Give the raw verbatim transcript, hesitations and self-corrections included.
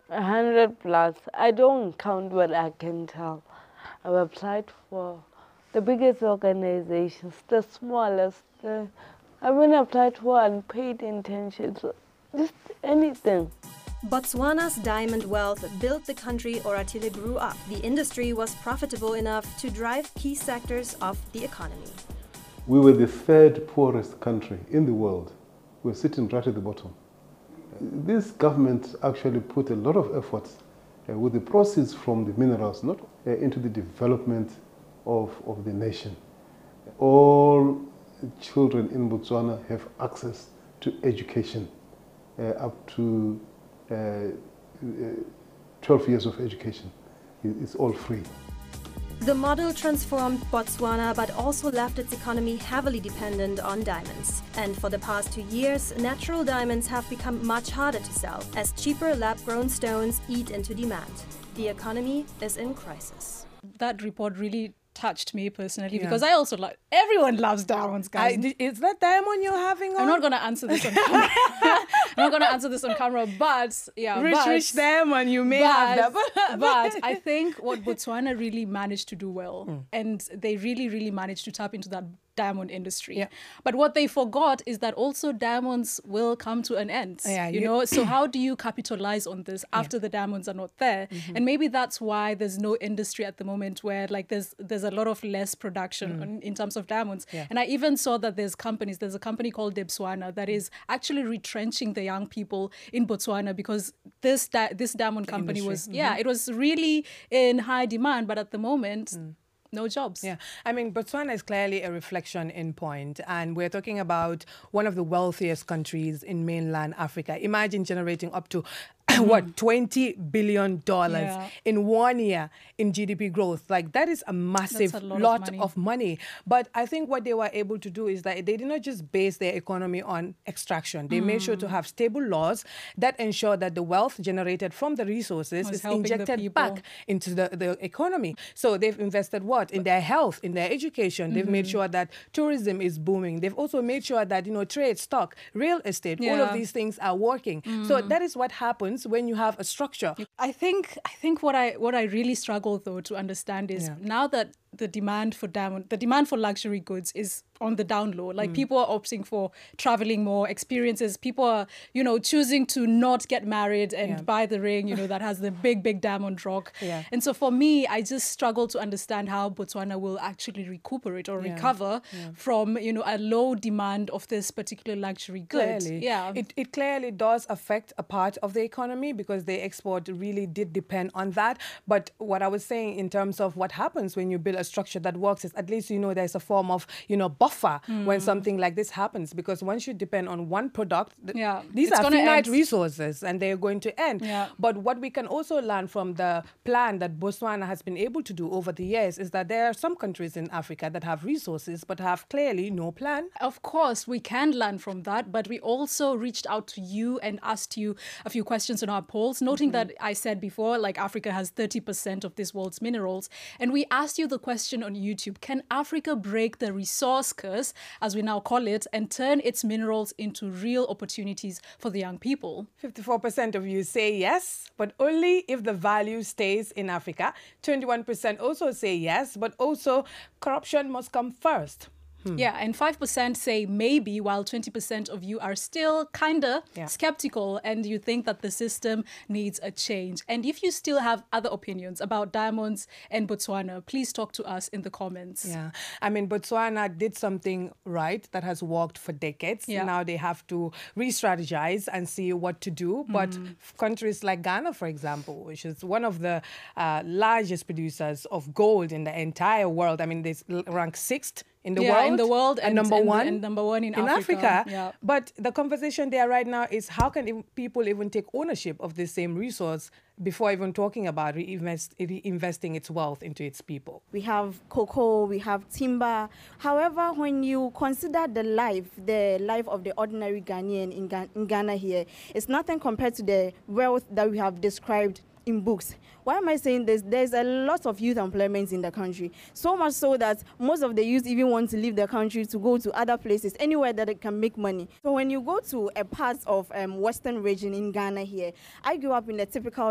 A hundred plus. I don't count what I can tell. I've applied for the biggest organizations, the smallest. The, I've been applied for unpaid internships, just anything. Botswana's diamond wealth built the country Oratile grew up. The industry was profitable enough to drive key sectors of the economy. We were the third poorest country in the world. We're sitting right at the bottom. This government actually put a lot of efforts uh, with the proceeds from the minerals, not uh, into the development of, of the nation. All children in Botswana have access to education uh, up to Uh, uh, twelve years of education. It's all free. The model transformed Botswana, but also left its economy heavily dependent on diamonds. And for the past two years, natural diamonds have become much harder to sell, as cheaper lab-grown stones eat into demand. The economy is in crisis. That report really touched me personally, Yeah. because I also like, everyone loves diamonds, guys. I, is that diamond you're having on? I'm not going to answer this on camera. I'm not going to answer this on camera, but yeah. Rich, but, rich diamond, you may but, have that. But, but I think what Botswana really managed to do well, mm. and they really, really managed to tap into that diamond industry. Yeah. But what they forgot is that also diamonds will come to an end. Yeah, you you- know, so how do you capitalize on this after yeah. the diamonds are not there? Mm-hmm. And maybe that's why there's no industry at the moment where like there's there's a lot of less production mm. on, in terms of diamonds. Yeah. And I even saw that there's companies, there's a company called Debswana that is actually retrenching the young people in Botswana because this di- this diamond company industry. was, Mm-hmm. yeah, it was really in high demand, but at the moment, mm. no jobs. Yeah, I mean, Botswana is clearly a reflection in point, and we're talking about one of the wealthiest countries in mainland Africa. Imagine generating up to what, twenty billion dollars Yeah. in one year in G D P growth. Like, that is a massive That's a lot lot, of money. of money. But I think what they were able to do is that they did not just base their economy on extraction. They made sure to have stable laws that ensure that the wealth generated from the resources Was is helping the injected people. back into the, the economy. So they've invested what? In their health, in their education. They've made sure that tourism is booming. They've also made sure that, you know, trade, stock, real estate, all of Yeah. these things are working. So that is what happens when you have a structure. I think I think what I what I really struggle though to understand is Yeah. now that the demand for diamond, the demand for luxury goods is on the down low. Like people are opting for traveling more, experiences. People are, you know, choosing to not get married and Yeah. buy the ring, you know, that has the big, big diamond rock. Yeah. And so for me, I just struggle to understand how Botswana will actually recuperate or Yeah. recover from, you know, a low demand of this particular luxury good. Clearly. Yeah. It, it clearly does affect a part of the economy because the export really did depend on that. But what I was saying in terms of what happens when you build a structure that works is at least, you know, there's a form of, you know, buffer when something like this happens, because once you depend on one product, th- Yeah. these It's are gonna finite end. resources and they're going to end. Yeah. But what we can also learn from the plan that Botswana has been able to do over the years is that there are some countries in Africa that have resources but have clearly no plan. Of course, we can learn from that, but we also reached out to you and asked you a few questions in our polls, noting that I said before, like Africa has thirty percent of this world's minerals. And we asked you the question on YouTube, can Africa break the resource curse, as we now call it, and turn its minerals into real opportunities for the young people? fifty-four percent of you say yes, but only if the value stays in Africa. twenty-one percent also say yes, but also corruption must come first. Yeah, and five percent say maybe, while twenty percent of you are still kind of Yeah. skeptical and you think that the system needs a change. And if you still have other opinions about diamonds and Botswana, please talk to us in the comments. Yeah, I mean, Botswana did something right that has worked for decades. Yeah. Now they have to re-strategize and see what to do. But f- countries like Ghana, for example, which is one of the uh, largest producers of gold in the entire world, I mean, they s- rank sixth in the Yeah, world. in the world and, and- number and- one. and number one in in Africa. Africa. Yeah. But the conversation there right now is how can ev- people even take ownership of this same resource before even talking about reinvest, reinvesting its wealth into its people? We have cocoa, we have timber. However, when you consider the life, the life of the ordinary Ghanaian in, Ga- in Ghana here, it's nothing compared to the wealth that we have described in books. Why am I saying this? There's a lot of youth employment in the country. So much so that most of the youth even want to leave the country to go to other places, anywhere that they can make money. So when you go to a part of um, Western region in Ghana here, I grew up in a typical